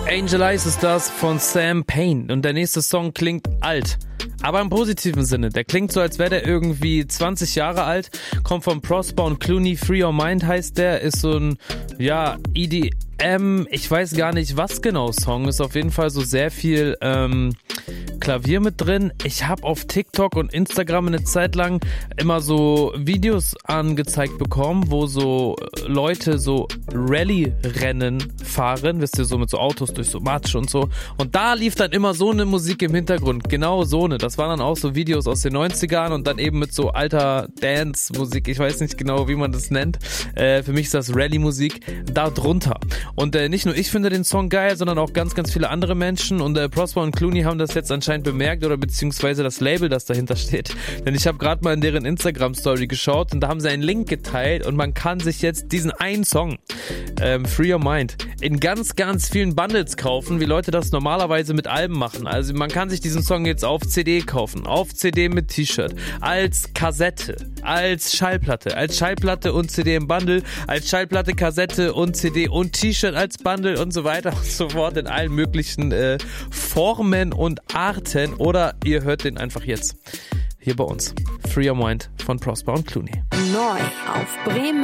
Angel Eyes ist das von Sam Payne und der nächste Song klingt alt. Aber im positiven Sinne. Der klingt so, als wäre der irgendwie 20 Jahre alt, kommt von Prosper und Clooney, Free Your Mind heißt der, ist so ein, ja, EDM, ich weiß gar nicht was genau Song, ist auf jeden Fall so sehr viel Klavier mit drin. Ich habe auf TikTok und Instagram eine Zeit lang immer so Videos angezeigt bekommen, wo so Leute so Rallye-Rennen fahren, wisst ihr, so mit so Autos durch so Matsch und so. Und da lief dann immer so eine Musik im Hintergrund, genau so eine. Das waren dann auch so Videos aus den 90ern und dann eben mit so alter Dance-Musik, ich weiß nicht genau, wie man das nennt. Für mich ist das Rallye-Musik da drunter. Und nicht nur ich finde den Song geil, sondern auch ganz, ganz viele andere Menschen und Prosper und Clooney haben das jetzt anscheinend bemerkt oder beziehungsweise das Label, das dahinter steht. Denn ich habe gerade mal in deren Instagram-Story geschaut und da haben sie einen Link geteilt und man kann sich jetzt diesen einen Song, Free Your Mind, in ganz, ganz vielen Bundles kaufen, wie Leute das normalerweise mit Alben machen. Also man kann sich diesen Song jetzt auf CD kaufen, auf CD mit T-Shirt, als Kassette, als Schallplatte und CD im Bundle, als Schallplatte, Kassette und CD und T-Shirt als Bundle und so weiter und so fort in allen möglichen Formen und Arten. Oder ihr hört den einfach jetzt hier bei uns. Free Your Mind von Prosper und Clooney. Neu auf Bremen